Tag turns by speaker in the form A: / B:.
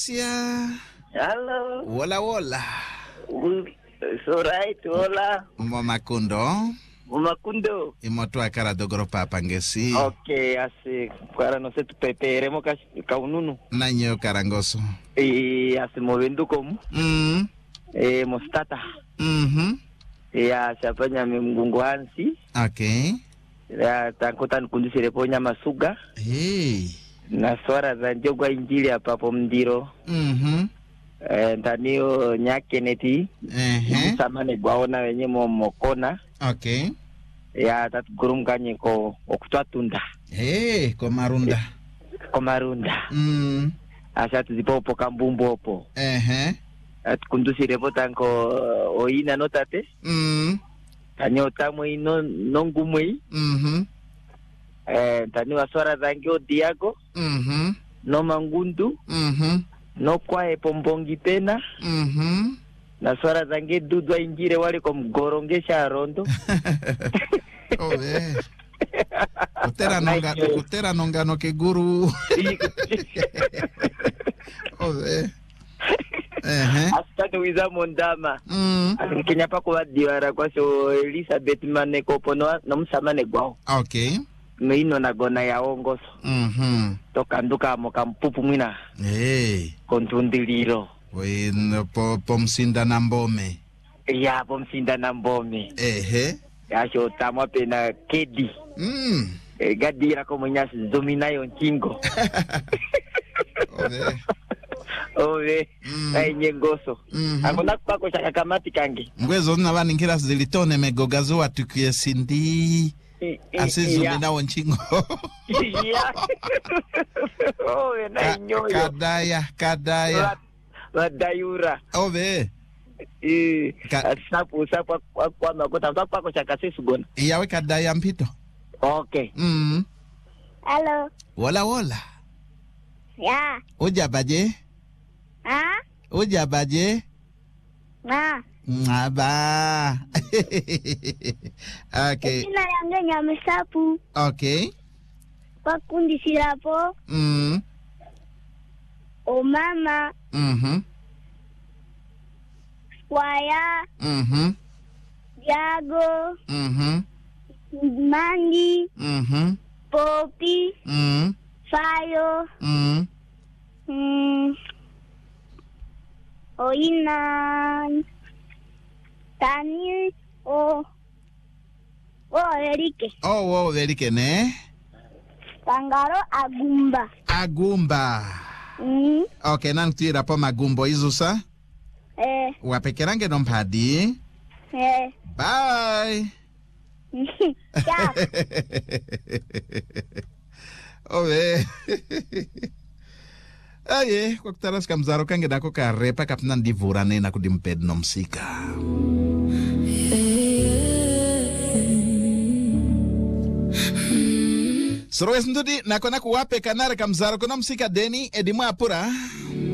A: Hello.
B: Wola.
A: It's alright, hola.
B: Momakundo. Imotua cara dogoro papa ngesi.
A: Okay, asi para no se tu peperemo kaununu.
B: Nanyo karangoso.
A: Asi movendo como. Mostata. Ya siapa nyame mgunguansi.
B: Okay.
A: Ya tankutan kundisire po nyama suga.
B: Hey.
A: Na swara za njogwa injili hapa po mdiro. Ntanio nyakeneti. Samane gwaona wenye mokona.
B: Okay.
A: Ya tatu gurumkanye ko okutwatunda.
B: Komarunda.
A: Asa tuzipopo kambumbu opo. Kundusire po tanko oina notate. Tanyo mwe nongu mwe. Tanyo aswara zangyo diago. No mangundu. No kwae pombongi pena. Na swara zange dudwa injire wale kwa mgorongesha rondo.
B: Utera nongano ke guru.
A: Asitani wiza mondama. Kenyapa kwa diwara kwa so Elizabeth maneko pono na msamane gwao.
B: Okay.
A: Meino na gona ya ongoso. Toka nduka moka mpupu mwina. Kontundiliro.
B: Pomsinda na mbome.
A: Ya, pomsinda na mbome. Ya, sho tamwa pena kedi. Gadira como nyasi dominayo nchingo. Ove. Ay nyengoso. Akona kupako shaka kamati kangi.
B: Mwezo na vani nkira zilitone megogazo watukie sindi. Asizu minawo nchingo.
A: Ya. Ove na nyoyo.
B: Kadaya.
A: Wadayura.
B: Ove.
A: Sapu kwa makota kwa shaka sesu gona.
B: Iyawe kadaya mpito.
A: Okay.
C: Hello.
B: Wola.
C: Ya.
B: Ujabaje? Ujabaje? Ngaba. Okay.
C: Ina yange nyamesapu.
B: Okay.
C: Pakundi sirapo. O mama. Squire. Diago. Mandy. Poppy. Fayo. Oinan. Tani. Erike.
B: Erike ne?
C: Tangaro
B: Agumba. Okay, nang tira po magumbo izusa? Wapekerange nompadi? Bye.
C: Ciao.
B: Ove. Aye, kwa kutaras kamzaro kange dako ka repa kapnan divurane na kudimped nomsika. Soro esndudi nakona kuwape kanare kamzaro konomsika deni edimwa apura.